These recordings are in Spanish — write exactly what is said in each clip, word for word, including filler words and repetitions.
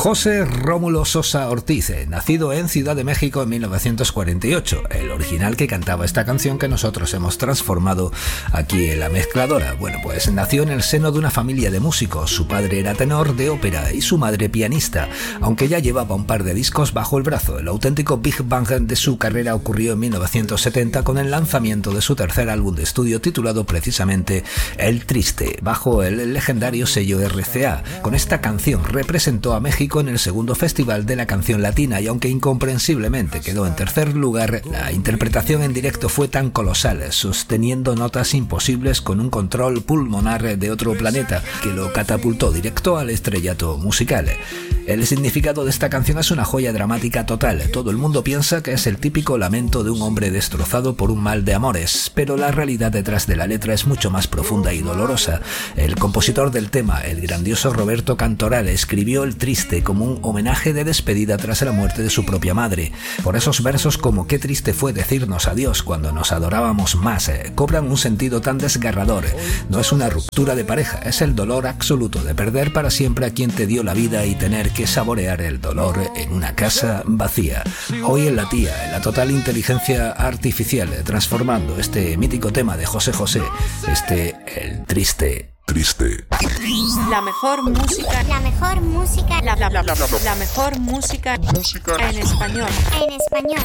José Rómulo Sosa Ortiz, nacido en Ciudad de México en mil novecientos cuarenta y ocho, el original que cantaba esta canción que nosotros hemos transformado aquí en la mezcladora. Bueno, pues nació en el seno de una familia de músicos. Su padre era tenor de ópera y su madre pianista, aunque ya llevaba un par de discos bajo el brazo. El auténtico Big Bang de su carrera ocurrió en mil novecientos setenta con el lanzamiento de su tercer álbum de estudio titulado precisamente El Triste, bajo el legendario sello R C A. Con esta canción representó a México en el segundo Festival de la Canción Latina y aunque incomprensiblemente quedó en tercer lugar, la interpretación en directo fue tan colosal, sosteniendo notas imposibles con un control pulmonar de otro planeta, que lo catapultó directo al estrellato musical. El significado de esta canción es una joya dramática total. Todo el mundo piensa que es el típico lamento de un hombre destrozado por un mal de amores, pero la realidad detrás de la letra es mucho más profunda y dolorosa. El compositor del tema, el grandioso Roberto Cantoral, escribió El Triste como un homenaje de despedida tras la muerte de su propia madre. Por esos versos como qué triste fue decirnos adiós cuando nos adorábamos más, eh, cobran un sentido tan desgarrador. No es una ruptura de pareja, es el dolor absoluto de perder para siempre a quien te dio la vida y tener que saborear el dolor en una casa vacía. Hoy en La Tía, en la total inteligencia artificial, transformando este mítico tema de José José, este El Triste. Triste. La mejor música. La mejor música. La, la, la, la, la, la mejor música. Música en español. En español.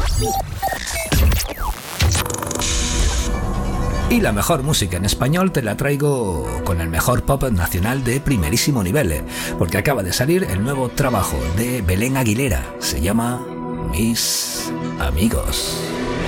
Y la mejor música en español te la traigo con el mejor pop nacional de primerísimo nivel, porque acaba de salir el nuevo trabajo de Belén Aguilera. Se llama Mis Amigos.